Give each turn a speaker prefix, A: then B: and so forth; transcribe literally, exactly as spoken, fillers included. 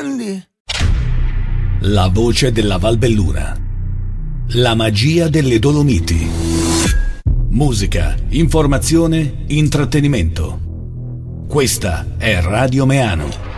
A: grandi.
B: La voce della Valbelluna. La magia delle Dolomiti. Musica, informazione, intrattenimento. Questa è Radio Meano.